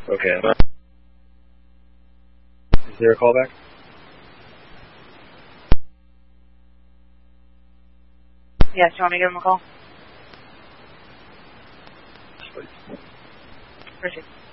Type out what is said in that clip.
Okay. Is there a callback? Yes, you want me to give him a call? Please. Appreciate it.